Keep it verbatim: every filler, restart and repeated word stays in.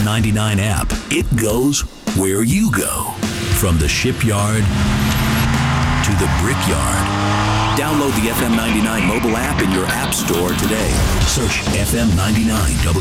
ninety-nine app. It goes where you go. From the shipyard to the brickyard. Download the F M ninety-nine mobile app in your app store today. Search F M ninety-nine W.